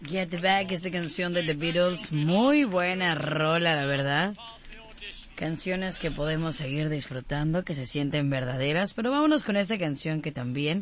Get Back, esta canción de The Beatles, muy buena rola, la verdad. Canciones que podemos seguir disfrutando, que se sienten verdaderas, pero vámonos con esta canción que también,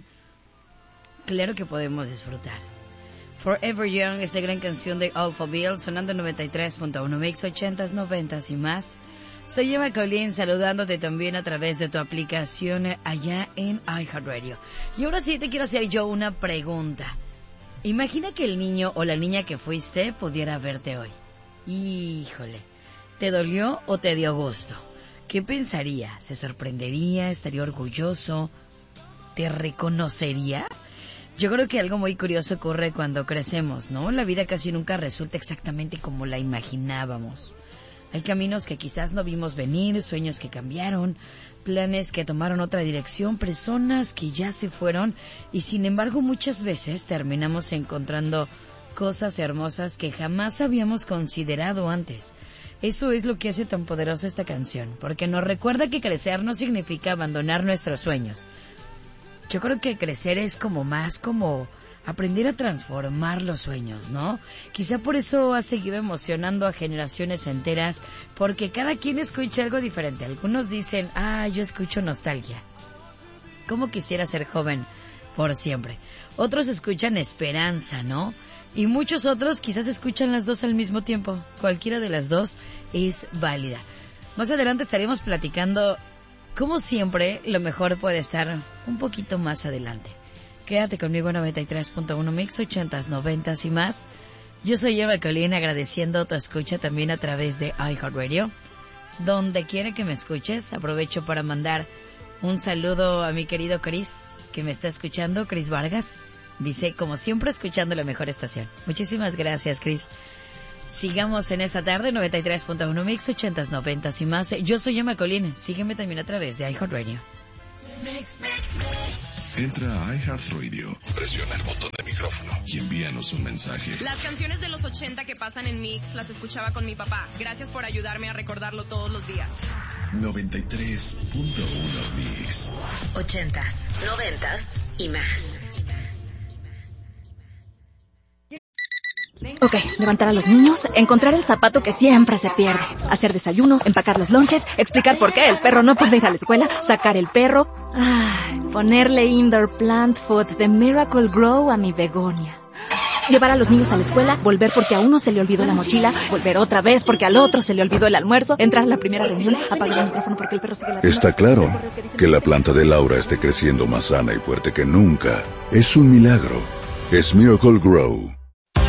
claro que podemos disfrutar. Forever Young, esta gran canción de Alphaville, sonando 93.1 Mix 80s, 90s y más. Soy Eva Colín, saludándote también a través de tu aplicación allá en iHeartRadio. Y ahora sí te quiero hacer yo una pregunta. Imagina que el niño o la niña que fuiste pudiera verte hoy. Híjole, ¿te dolió o te dio gusto? ¿Qué pensaría? ¿Se sorprendería? ¿Estaría orgulloso? ¿Te reconocería? Yo creo que algo muy curioso ocurre cuando crecemos, ¿no? La vida casi nunca resulta exactamente como la imaginábamos. Hay caminos que quizás no vimos venir, sueños que cambiaron, planes que tomaron otra dirección, personas que ya se fueron y sin embargo muchas veces terminamos encontrando cosas hermosas que jamás habíamos considerado antes. Eso es lo que hace tan poderosa esta canción, porque nos recuerda que crecer no significa abandonar nuestros sueños. Yo creo que crecer es como aprender a transformar los sueños, ¿no? Quizá por eso ha seguido emocionando a generaciones enteras, porque cada quien escucha algo diferente. Algunos dicen, yo escucho nostalgia. ¿Cómo quisiera ser joven por siempre? Otros escuchan esperanza, ¿no? Y muchos otros quizás escuchan las dos al mismo tiempo. Cualquiera de las dos es válida. Más adelante estaremos platicando. Como siempre, lo mejor puede estar un poquito más adelante. Quédate conmigo en 93.1 Mix 80s, 90s y más. Yo soy Eva Colín, agradeciendo tu escucha también a través de iHeartRadio. Donde quiera que me escuches, aprovecho para mandar un saludo a mi querido Chris, que me está escuchando, Chris Vargas. Dice, como siempre, escuchando la mejor estación. Muchísimas gracias, Chris. Sigamos en esta tarde, 93.1 Mix 80s, 90s y más. Yo soy Emma Colín. Sígueme también a través de iHeartRadio. Entra a iHeartRadio, presiona el botón de micrófono y envíanos un mensaje. Las canciones de los 80 que pasan en Mix las escuchaba con mi papá. Gracias por ayudarme a recordarlo todos los días. 93.1 Mix 80s, 90s y más. Ok, levantar a los niños, encontrar el zapato que siempre se pierde, hacer desayuno, empacar los lonches, explicar por qué el perro no puede ir a la escuela, sacar el perro, ponerle indoor plant food de Miracle Grow a mi begonia. Llevar a los niños a la escuela, volver porque a uno se le olvidó la mochila, volver otra vez porque al otro se le olvidó el almuerzo, entrar a la primera reunión, apagar el micrófono porque el perro sigue ladrando. Está claro que la planta de Laura esté creciendo más sana y fuerte que nunca. Es un milagro. Es Miracle Grow.